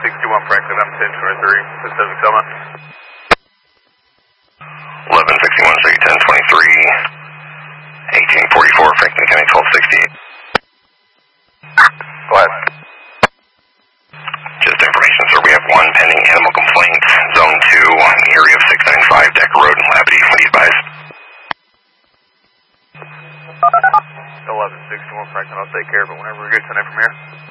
1161 Franklin, I'm 1023, Pacific Summit. 1161, so you're 1023, 1844, Franklin County 1268. Go ahead. Just information, sir, we have one pending animal complaint, zone 2, in the area of 695 Decker Road in Labadee. What do you advise? 1161 Franklin, I'll take care of it whenever we get to from here.